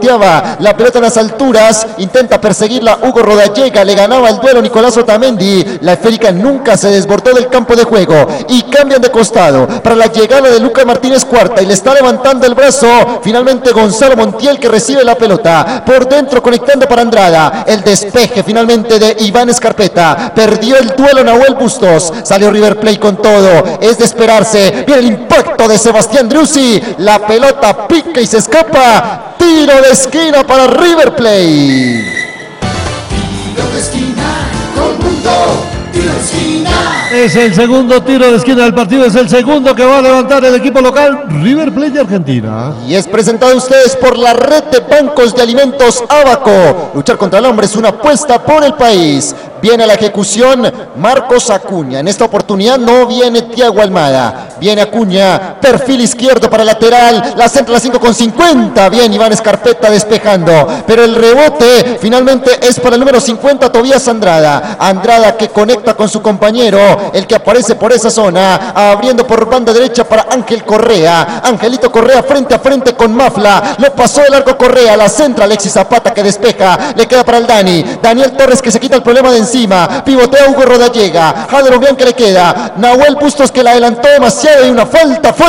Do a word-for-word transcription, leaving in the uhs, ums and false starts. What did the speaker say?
pivoteaba la pelota en las alturas, intenta perseguirla Hugo Rodallega, le ganaba el duelo Nicolás Otamendi, la esférica nunca se desbordó del campo de juego y cambian de costado para la llegada de Lucas Martínez Cuarta y le está levantando el brazo, finalmente Gonzalo Montiel que recibe la pelota, por dentro conectando para Andrada, el despeje finalmente de Iván Escarpeta, perdió el duelo Nahuel Bustos, salió River Plate con todo, es de esperarse, viene el impacto de Sebastián Driussi, la pelota pica y se escapa, tiro de esquina para River Plate. Tiro de esquina, todo el mundo, tiro de esquina. Es el segundo tiro de esquina del partido, es el segundo que va a levantar el equipo local River Plate de Argentina. Y es presentado a ustedes por la red de bancos de alimentos Abaco. Luchar contra el hambre es una apuesta por el país. Viene a la ejecución Marcos Acuña. En esta oportunidad no viene Thiago Almada. Viene Acuña, perfil izquierdo para lateral. La centra la cinco con cincuenta. Bien, Iván Escarpeta despejando. Pero el rebote finalmente es para el número cincuenta, Tobías Andrada. Andrada que conecta con su compañero, el que aparece por esa zona. Abriendo por banda derecha para Ángel Correa. Angelito Correa frente a frente con Mafla. Lo pasó de largo Correa. La centra Alexis Zapata que despeja. Le queda para el Dani. Daniel Torres que se quita el problema de encima. Pivotea Hugo Rodallega, Jader Obián que le queda, Nahuel Bustos que la adelantó demasiado y una falta fuerte.